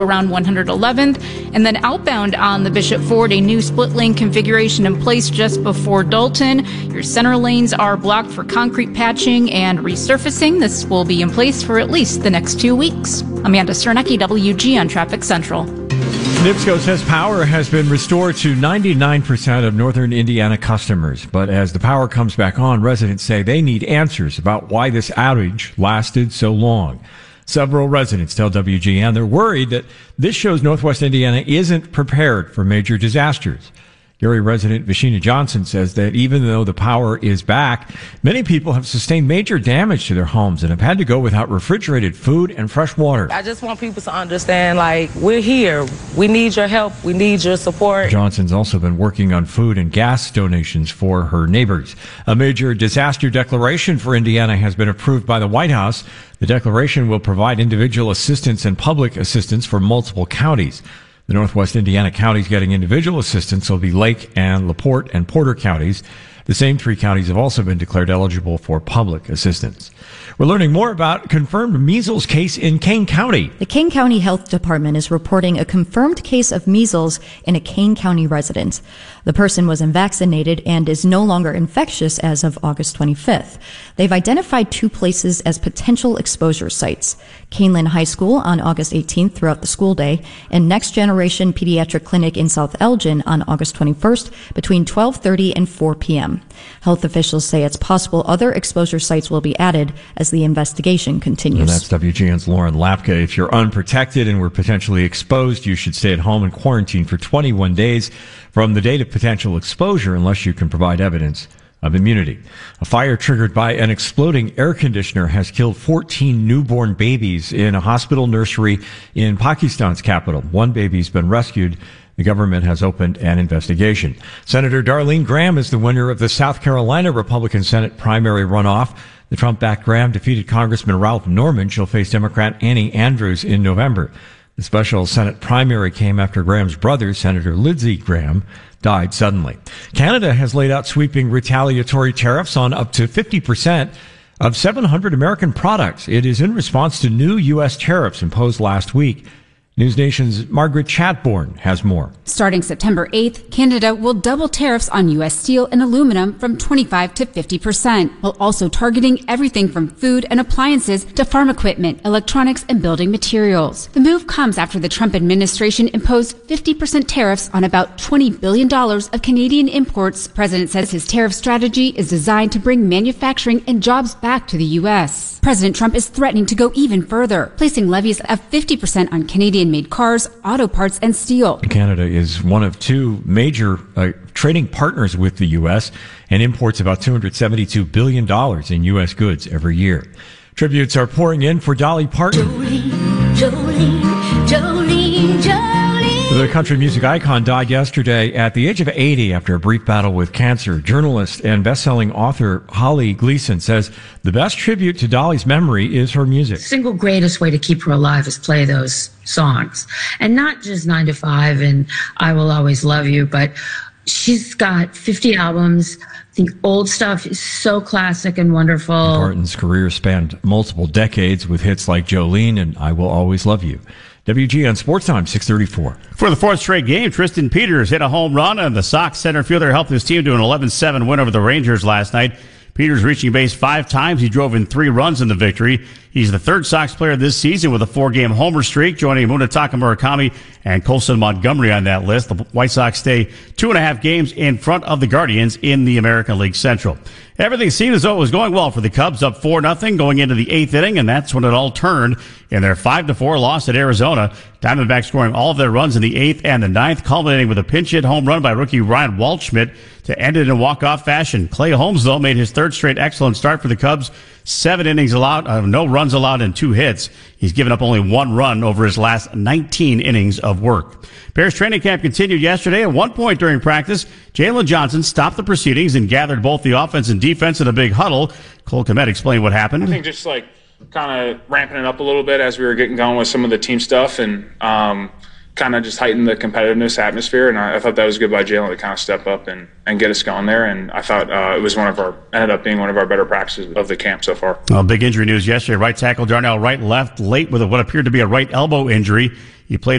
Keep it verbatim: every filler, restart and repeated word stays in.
around one hundred eleventh, and then outbound on the Bishop Ford, a new split lane configuration in place just before Dalton. Your center lanes are blocked for concrete patching and resurfacing. This will be in place for at least the next two weeks. Amanda Sternecki, W G N Traffic Central. NIPSCO says power has been restored to ninety-nine percent of northern Indiana customers. But as the power comes back on, residents say they need answers about why this outage lasted so long. Several residents tell W G N they're worried that this shows Northwest Indiana isn't prepared for major disasters. Gary resident Vashina Johnson says that even though the power is back, many people have sustained major damage to their homes and have had to go without refrigerated food and fresh water. I just want people to understand, like, we're here. We need your help. We need your support. Johnson's also been working on food and gas donations for her neighbors. A major disaster declaration for Indiana has been approved by the White House. The declaration will provide individual assistance and public assistance for multiple counties. The Northwest Indiana counties getting individual assistance will be Lake and LaPorte and Porter counties. The same three counties have also been declared eligible for public assistance. We're learning more about confirmed measles case in Kane County. The Kane County Health Department is reporting a confirmed case of measles in a Kane County resident. The person was unvaccinated and is no longer infectious as of August twenty-fifth. They've identified two places as potential exposure sites: Caneland High School on August eighteenth throughout the school day, and Next Generation Pediatric Clinic in South Elgin on August twenty-first between twelve thirty and four p.m. Health officials say it's possible other exposure sites will be added as the investigation continues. And that's W G N's Lauren Lapka. If you're unprotected and were potentially exposed, you should stay at home and quarantine for twenty-one days from the date of potential exposure unless you can provide evidence of immunity. A fire triggered by an exploding air conditioner has killed fourteen newborn babies in a hospital nursery in Pakistan's capital. One baby's been rescued. The government has opened an investigation. Senator Darlene Graham is the winner of the South Carolina Republican Senate primary runoff. The Trump-backed Graham defeated Congressman Ralph Norman. She'll face Democrat Annie Andrews in November. The special Senate primary came after Graham's brother, Senator Lindsey Graham, died suddenly. Canada has laid out sweeping retaliatory tariffs on up to fifty percent of seven hundred American products. It is in response to new U S tariffs imposed last week. News Nation's Margaret Chatborn has more. Starting September eighth, Canada will double tariffs on U S steel and aluminum from twenty-five to fifty percent, while also targeting everything from food and appliances to farm equipment, electronics, and building materials. The move comes after the Trump administration imposed fifty percent tariffs on about twenty billion dollars of Canadian imports. The president says his tariff strategy is designed to bring manufacturing and jobs back to the U S. President Trump is threatening to go even further, placing levies of fifty percent on Canadian-made cars, auto parts, and steel. Canada is one of two major uh, trading partners with the U S and imports about two hundred seventy-two billion dollars in U S goods every year. Tributes are pouring in for Dolly Parton. Jolene, Jolene, Jolene, Jolene. The country music icon died yesterday at the age of eighty after a brief battle with cancer. Journalist and best-selling author Holly Gleason says the best tribute to Dolly's memory is her music. The single greatest way to keep her alive is play those songs. And not just nine to five and I Will Always Love You, but she's got fifty albums. The old stuff is so classic and wonderful. Parton's career spanned multiple decades with hits like Jolene and I Will Always Love You. W G N Sports Time, six thirty-four. For the fourth straight game, Tristan Peters hit a home run, and the Sox center fielder helped his team to an eleven seven win over the Rangers last night. Peters reaching base five times. He drove in three runs in the victory. He's the third Sox player this season with a four-game homer streak, joining Munetaka Murakami and Colson Montgomery on that list. The White Sox stay two and a half games in front of the Guardians in the American League Central. Everything seemed as though it was going well for the Cubs, up four nothing going into the eighth inning, and that's when it all turned in their five to four loss at Arizona. Diamondbacks scoring all of their runs in the eighth and the ninth, culminating with a pinch hit home run by rookie Ryan Waldschmidt to end it in walk-off fashion. Clay Holmes, though, made his third straight excellent start for the Cubs. Seven innings allowed, uh, no runs allowed, and two hits. He's given up only one run over his last nineteen innings of work. Bears training camp continued yesterday. At one point during practice, Jalen Johnson stopped the proceedings and gathered both the offense and defense in a big huddle. Cole Kmet explained what happened. I think just like kind of ramping it up a little bit as we were getting going with some of the team stuff, and um, kind of just heighten the competitiveness atmosphere. And I, I thought that was good by Jalen to kind of step up and, and get us going there. And I thought uh, it was one of our, ended up being one of our better practices of the camp so far. Well, big injury news yesterday. Right tackle Darnell Wright left late with what appeared to be a right elbow injury. He played